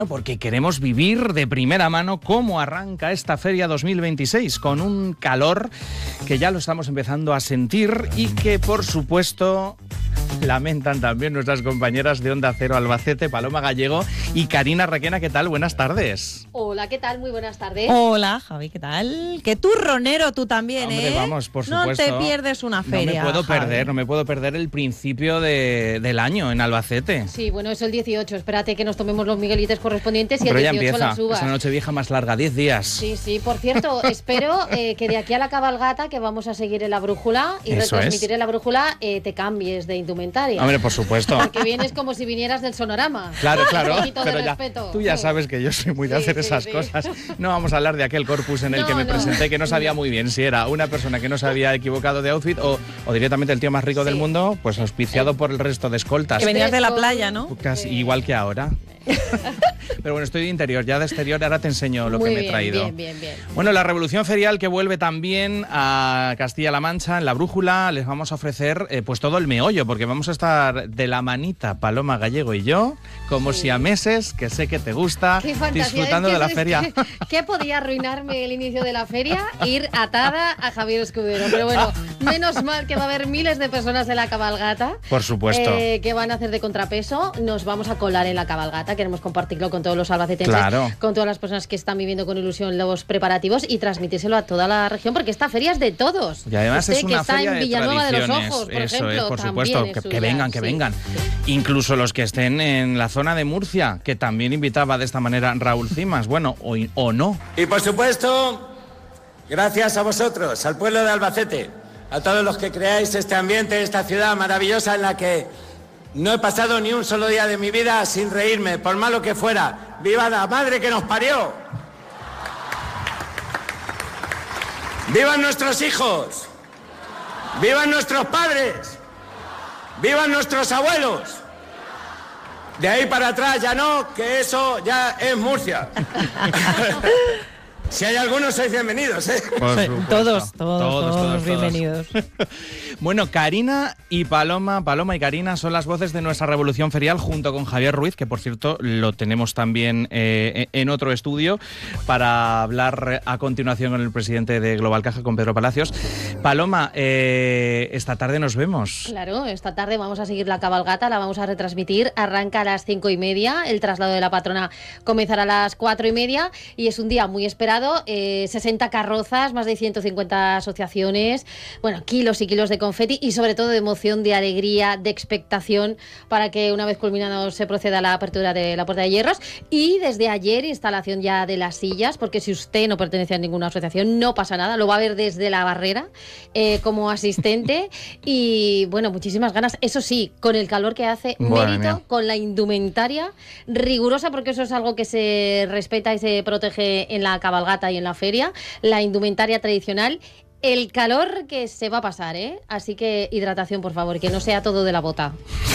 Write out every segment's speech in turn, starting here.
Porque queremos vivir de primera mano cómo arranca esta Feria 2026, con un calor que ya lo estamos empezando a sentir y que, por supuesto, lamentan también nuestras compañeras de Onda Cero Albacete, Paloma Gallego y Karina Requena. ¿Qué tal? Buenas tardes. Hola, ¿qué tal? Muy buenas tardes. Hola, Javi, ¿qué tal? Qué turronero tú también, Hombre, vamos, por supuesto. No te pierdes una feria, No me puedo perder el principio del año en Albacete. Sí, bueno, es el 18. Espérate que nos tomemos los miguelites correspondientes y pero el 18 ya empieza, las uvas. es una noche vieja más larga, 10 días. Sí. Por cierto, espero que de aquí a la cabalgata, que vamos a seguir en la brújula y retransmitir en la brújula, te cambies de indumentaria. Hombre, por supuesto. Porque vienes como si vinieras del Sonorama. Claro. Un poquito de Pero respeto. Tú ya sabes que yo soy muy de hacer esas cosas. No vamos a hablar de aquel corpus en el que me presenté, que no sabía muy bien si era una persona que no se había equivocado de outfit o directamente el tío más rico del mundo, pues auspiciado por el resto de escoltas. Que venías de la playa, ¿no? Casi igual que ahora. Pero bueno, estoy de interior, ya de exterior ahora te enseño lo que me he traído. Bien. Bueno, la revolución ferial que vuelve también a Castilla-La Mancha, en la brújula, les vamos a ofrecer pues todo el meollo, porque vamos a estar de la manita Paloma Gallego y yo, como siameses, que sé que te gusta, disfrutando de la feria. ¿Qué podía arruinarme el inicio de la feria? Ir atada a Javier Escudero. Pero bueno, menos mal que va a haber miles de personas en la cabalgata. Por supuesto. Que van a hacer de contrapeso. Nos vamos a colar en la cabalgata. Queremos compartirlo con todos los albacetenses, con todas las personas que están viviendo con ilusión los preparativos y transmitírselo a toda la región, porque esta feria es de todos. Y además usted, es una feria que está en Villanueva de los Ojos, por Eso ejemplo, es, por supuesto, que vengan. Sí. Incluso los que estén en la zona de Murcia, que también invitaba de esta manera Raúl Cimas, bueno, o no. Y por supuesto, gracias a vosotros, al pueblo de Albacete, a todos los que creáis este ambiente, esta ciudad maravillosa en la que no he pasado ni un solo día de mi vida sin reírme, por malo que fuera. ¡Viva la madre que nos parió! ¡Vivan nuestros hijos! ¡Vivan nuestros padres! ¡Vivan nuestros abuelos! De ahí para atrás ya no, que eso ya es Murcia. Si hay algunos, sois bienvenidos, ¿eh? Todos bienvenidos. Bueno, Karina y Paloma y Karina son las voces de nuestra revolución ferial junto con Javier Ruiz, que por cierto lo tenemos también en otro estudio para hablar a continuación con el presidente de Global Caja, con Pedro Palacios. Paloma, esta tarde nos vemos. Claro, esta tarde vamos a seguir la cabalgata, la vamos a retransmitir. Arranca a las 5:30, el traslado de la patrona comenzará a las 4:30 y es un día muy esperado. 60 carrozas, más de 150 asociaciones, bueno, kilos y kilos de confeti y sobre todo de emoción, de alegría, de expectación para que una vez culminado se proceda a la apertura de la Puerta de Hierros. Y desde ayer instalación ya de las sillas, porque si usted no pertenece a ninguna asociación no pasa nada, lo va a ver desde la barrera como asistente y bueno, muchísimas ganas, eso sí, con el calor que hace, mérito, con la indumentaria rigurosa, porque eso es algo que se respeta y se protege en la cabalgata y en la feria, la indumentaria tradicional, el calor que se va a pasar, ¿eh? Así que hidratación, por favor, que no sea todo de la bota.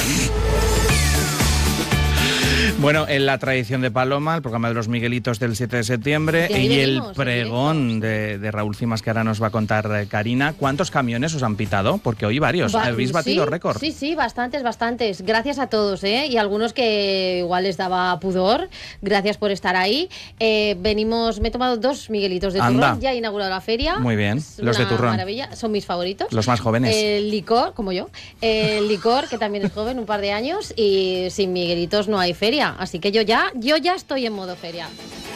Bueno, en la tradición de Paloma, el programa de los Miguelitos del 7 de septiembre y el pregón de Raúl Cimas, que ahora nos va a contar Karina. ¿Cuántos camiones os han pitado? Porque hoy varios. ¿Habéis batido récord? Sí, bastantes. Gracias a todos, ¿eh? Y algunos que igual les daba pudor. Gracias por estar ahí. Me he tomado 2 Miguelitos de turrón. Ya he inaugurado la feria. Muy bien. Los de turrón. Maravilla. Son mis favoritos. Los más jóvenes. El licor, como yo. El licor, que también es joven, un par de años. Y sin Miguelitos no hay feria. Así que yo ya estoy en modo feria.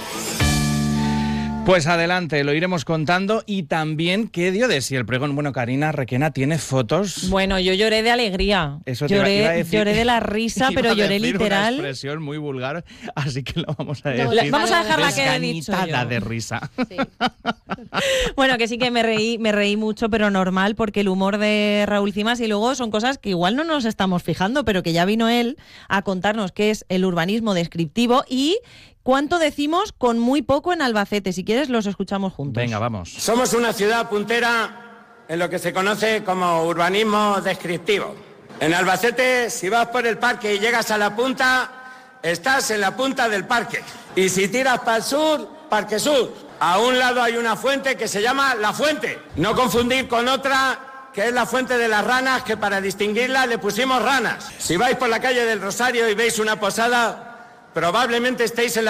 Pues adelante, lo iremos contando. Y también, ¿qué dio de sí el pregón? Bueno, Karina Requena tiene fotos. Bueno, yo lloré de alegría. Eso te iba a decir. Lloré de la risa, pero lloré literal. Una expresión muy vulgar, así que lo vamos a decir. Vamos a dejarla que he dicho yo. De risa. Sí. Bueno, que sí que me reí mucho, pero normal, porque el humor de Raúl Cimas y luego son cosas que igual no nos estamos fijando, pero que ya vino él a contarnos qué es el urbanismo descriptivo y cuánto decimos con muy poco en Albacete. Si quieres, los escuchamos juntos. Venga, vamos. Somos una ciudad puntera en lo que se conoce como urbanismo descriptivo. En Albacete, si vas por el parque y llegas a la punta, estás en la punta del parque. Y si tiras para el sur, Parque Sur. A un lado hay una fuente que se llama La Fuente. No confundir con otra que es la Fuente de las Ranas, que para distinguirla le pusimos ranas. Si vais por la calle del Rosario y veis una posada, probablemente estéis en la